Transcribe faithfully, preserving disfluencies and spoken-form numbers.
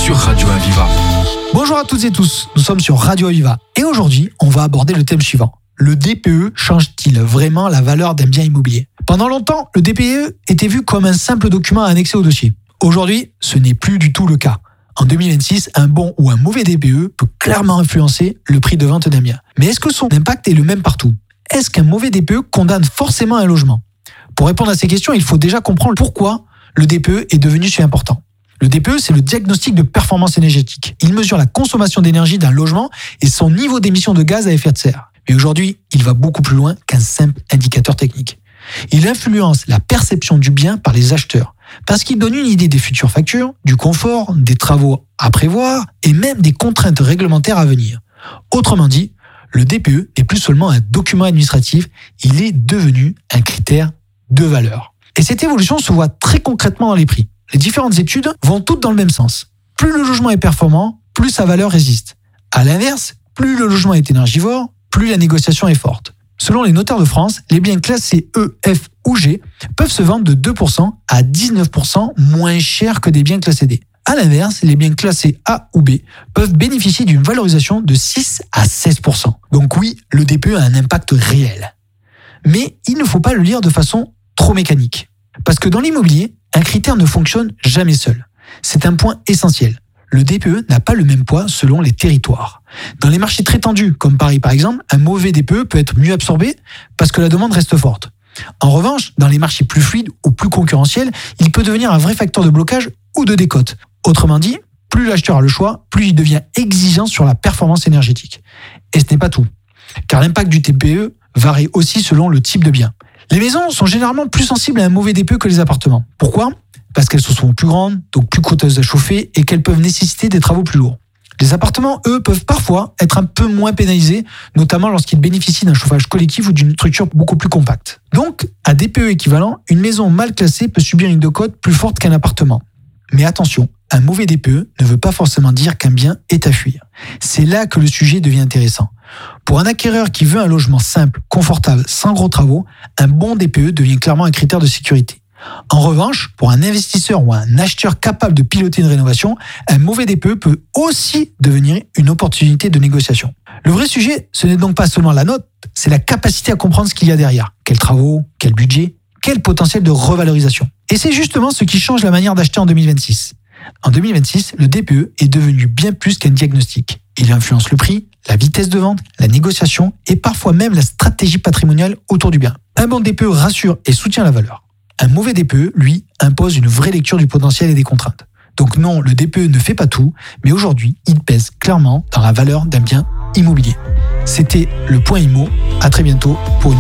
sur Radio Aviva. Bonjour à toutes et tous, nous sommes sur Radio Aviva et aujourd'hui, on va aborder le thème suivant. Le D P E change-t-il vraiment la valeur d'un bien immobilier ? Pendant longtemps, le D P E était vu comme un simple document à annexer au dossier. Aujourd'hui, ce n'est plus du tout le cas. En deux mille vingt-six, un bon ou un mauvais D P E peut clairement influencer le prix de vente d'un bien. Mais est-ce que son impact est le même partout ? Est-ce qu'un mauvais D P E condamne forcément un logement ? Pour répondre à ces questions, il faut déjà comprendre pourquoi le D P E est devenu si important. Le D P E, c'est le diagnostic de performance énergétique. Il mesure la consommation d'énergie d'un logement et son niveau d'émission de gaz à effet de serre. Mais aujourd'hui, il va beaucoup plus loin qu'un simple indicateur technique. Il influence la perception du bien par les acheteurs, parce qu'il donne une idée des futures factures, du confort, des travaux à prévoir et même des contraintes réglementaires à venir. Autrement dit, le D P E n'est plus seulement un document administratif, il est devenu un critère de valeur. Et cette évolution se voit très concrètement dans les prix. Les différentes études vont toutes dans le même sens. Plus le logement est performant, plus sa valeur résiste. À l'inverse, plus le logement est énergivore, plus la négociation est forte. Selon les notaires de France, les biens classés E, F ou G peuvent se vendre de deux pour cent à dix-neuf pour cent moins cher que des biens classés D. À l'inverse, les biens classés A ou B peuvent bénéficier d'une valorisation de six à seize pour cent. Donc oui, le D P E a un impact réel. Mais il ne faut pas le lire de façon trop mécanique. Parce que dans l'immobilier, un critère ne fonctionne jamais seul. C'est un point essentiel. Le D P E n'a pas le même poids selon les territoires. Dans les marchés très tendus, comme Paris par exemple, un mauvais D P E peut être mieux absorbé parce que la demande reste forte. En revanche, dans les marchés plus fluides ou plus concurrentiels, il peut devenir un vrai facteur de blocage ou de décote. Autrement dit, plus l'acheteur a le choix, plus il devient exigeant sur la performance énergétique. Et ce n'est pas tout, car l'impact du D P E varie aussi selon le type de bien. Les maisons sont généralement plus sensibles à un mauvais D P E que les appartements. Pourquoi ? Parce qu'elles sont souvent plus grandes, donc plus coûteuses à chauffer et qu'elles peuvent nécessiter des travaux plus lourds. Les appartements, eux, peuvent parfois être un peu moins pénalisés, notamment lorsqu'ils bénéficient d'un chauffage collectif ou d'une structure beaucoup plus compacte. Donc, à D P E équivalent, une maison mal classée peut subir une décote plus forte qu'un appartement. Mais attention, un mauvais D P E ne veut pas forcément dire qu'un bien est à fuir. C'est là que le sujet devient intéressant. Pour un acquéreur qui veut un logement simple, confortable, sans gros travaux, un bon D P E devient clairement un critère de sécurité. En revanche, pour un investisseur ou un acheteur capable de piloter une rénovation, un mauvais D P E peut aussi devenir une opportunité de négociation. Le vrai sujet, ce n'est donc pas seulement la note, c'est la capacité à comprendre ce qu'il y a derrière. Quels travaux, quel budget, quel potentiel de revalorisation. Et c'est justement ce qui change la manière d'acheter en deux mille vingt-six. En deux mille vingt-six, le D P E est devenu bien plus qu'un diagnostic. Il influence le prix, la vitesse de vente, la négociation et parfois même la stratégie patrimoniale autour du bien. Un bon D P E rassure et soutient la valeur. Un mauvais D P E, lui, impose une vraie lecture du potentiel et des contraintes. Donc non, le D P E ne fait pas tout, mais aujourd'hui, il pèse clairement dans la valeur d'un bien immobilier. C'était le Point Immo. À très bientôt pour une